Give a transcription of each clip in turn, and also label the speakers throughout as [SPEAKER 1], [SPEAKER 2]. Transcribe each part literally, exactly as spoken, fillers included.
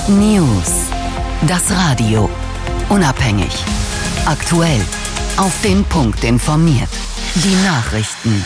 [SPEAKER 1] News. Das Radio. Unabhängig. Aktuell. Auf den Punkt informiert. Die Nachrichten.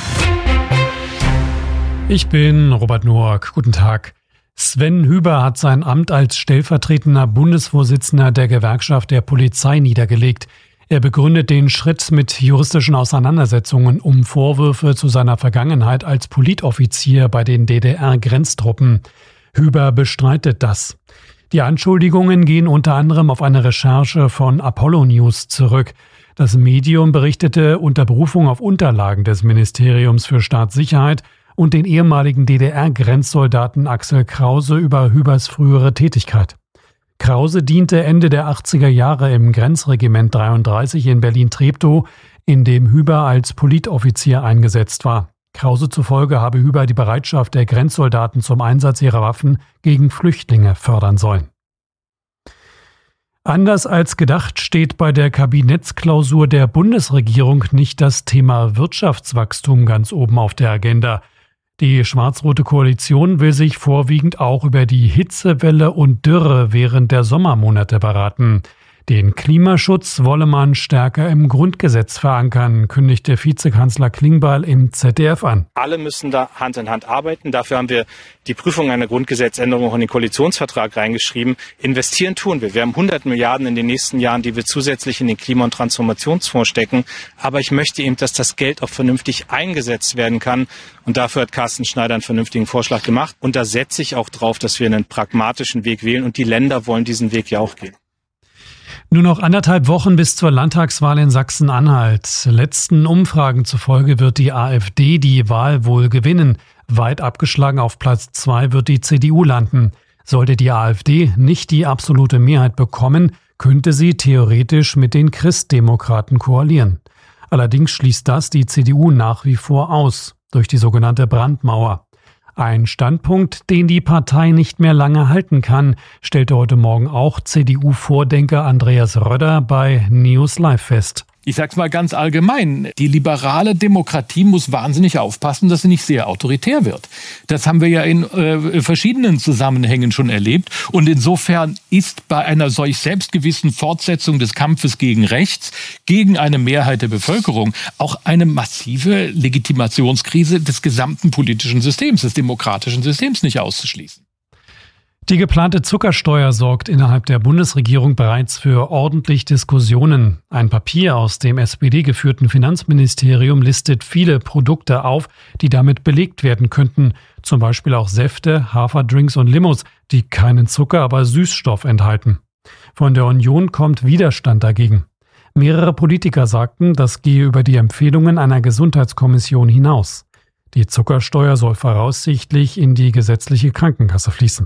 [SPEAKER 2] Ich bin Robert Noack. Guten Tag. Sven Hüber hat sein Amt als stellvertretender Bundesvorsitzender der Gewerkschaft der Polizei niedergelegt. Er begründet den Schritt mit juristischen Auseinandersetzungen um Vorwürfe zu seiner Vergangenheit als Politoffizier bei den D D R-Grenztruppen. Hüber bestreitet das. Die Anschuldigungen gehen unter anderem auf eine Recherche von Apollo News zurück. Das Medium berichtete unter Berufung auf Unterlagen des Ministeriums für Staatssicherheit und den ehemaligen D D R-Grenzsoldaten Axel Krause über Hübers frühere Tätigkeit. Krause diente Ende der achtziger Jahre im Grenzregiment dreiunddreißig in Berlin-Treptow, in dem Hüber als Politoffizier eingesetzt war. Krause zufolge habe Hüber die Bereitschaft der Grenzsoldaten zum Einsatz ihrer Waffen gegen Flüchtlinge fördern sollen. Anders als gedacht steht bei der Kabinettsklausur der Bundesregierung nicht das Thema Wirtschaftswachstum ganz oben auf der Agenda. Die schwarz-rote Koalition will sich vorwiegend auch über die Hitzewelle und Dürre während der Sommermonate beraten. Den Klimaschutz wolle man stärker im Grundgesetz verankern, kündigte Vizekanzler Klingbeil im Z D F an.
[SPEAKER 3] Alle müssen da Hand in Hand arbeiten. Dafür haben wir die Prüfung einer Grundgesetzänderung auch in den Koalitionsvertrag reingeschrieben. Investieren tun wir. Wir haben hundert Milliarden in den nächsten Jahren, die wir zusätzlich in den Klima- und Transformationsfonds stecken. Aber ich möchte eben, dass das Geld auch vernünftig eingesetzt werden kann. Und dafür hat Carsten Schneider einen vernünftigen Vorschlag gemacht. Und da setze ich auch drauf, dass wir einen pragmatischen Weg wählen. Und die Länder wollen diesen Weg ja auch gehen.
[SPEAKER 2] Nur noch anderthalb Wochen bis zur Landtagswahl in Sachsen-Anhalt. Letzten Umfragen zufolge wird die AfD die Wahl wohl gewinnen. Weit abgeschlagen auf Platz zwei wird die C D U landen. Sollte die AfD nicht die absolute Mehrheit bekommen, könnte sie theoretisch mit den Christdemokraten koalieren. Allerdings schließt das die C D U nach wie vor aus, durch die sogenannte Brandmauer. Ein Standpunkt, den die Partei nicht mehr lange halten kann, stellte heute Morgen auch C D U-Vordenker Andreas Röder bei News Live fest.
[SPEAKER 4] Ich sag's mal ganz allgemein, die liberale Demokratie muss wahnsinnig aufpassen, dass sie nicht sehr autoritär wird. Das haben wir ja in äh, verschiedenen Zusammenhängen schon erlebt. Und insofern ist bei einer solch selbstgewissen Fortsetzung des Kampfes gegen rechts, gegen eine Mehrheit der Bevölkerung, auch eine massive Legitimationskrise des gesamten politischen Systems, des demokratischen Systems nicht auszuschließen.
[SPEAKER 2] Die geplante Zuckersteuer sorgt innerhalb der Bundesregierung bereits für ordentlich Diskussionen. Ein Papier aus dem S P D-geführten Finanzministerium listet viele Produkte auf, die damit belegt werden könnten. Zum Beispiel auch Säfte, Haferdrinks und Limos, die keinen Zucker, aber Süßstoff enthalten. Von der Union kommt Widerstand dagegen. Mehrere Politiker sagten, das gehe über die Empfehlungen einer Gesundheitskommission hinaus. Die Zuckersteuer soll voraussichtlich in die gesetzliche Krankenkasse fließen.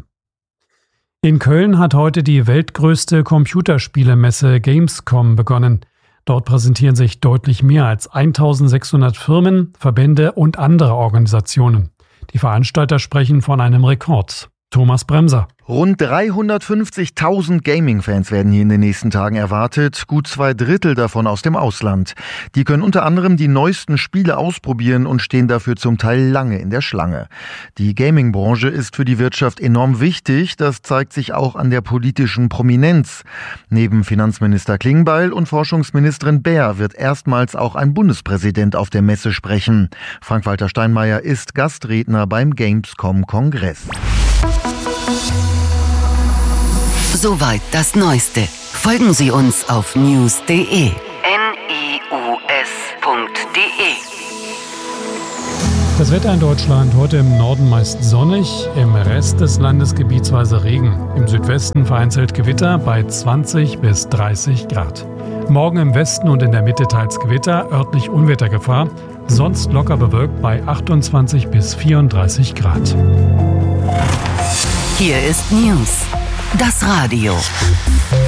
[SPEAKER 2] In Köln hat heute die weltgrößte Computerspielemesse Gamescom begonnen. Dort präsentieren sich deutlich mehr als eintausendsechshundert Firmen, Verbände und andere Organisationen. Die Veranstalter sprechen von einem Rekord. Thomas Bremser.
[SPEAKER 5] Rund dreihundertfünfzigtausend Gaming-Fans werden hier in den nächsten Tagen erwartet, gut zwei Drittel davon aus dem Ausland. Die können unter anderem die neuesten Spiele ausprobieren und stehen dafür zum Teil lange in der Schlange. Die Gaming-Branche ist für die Wirtschaft enorm wichtig, das zeigt sich auch an der politischen Prominenz. Neben Finanzminister Klingbeil und Forschungsministerin Baer wird erstmals auch ein Bundespräsident auf der Messe sprechen. Frank-Walter Steinmeier ist Gastredner beim Gamescom-Kongress.
[SPEAKER 1] Soweit das Neueste. Folgen Sie uns auf news punkt de. N I U S punkt de.
[SPEAKER 2] Das Wetter in Deutschland heute im Norden meist sonnig, im Rest des Landes gebietsweise Regen. Im Südwesten vereinzelt Gewitter bei zwanzig bis dreißig Grad. Morgen im Westen und in der Mitte teils Gewitter, örtlich Unwettergefahr. Sonst locker bewölkt bei achtundzwanzig bis vierunddreißig Grad.
[SPEAKER 1] Hier ist News. Das Radio.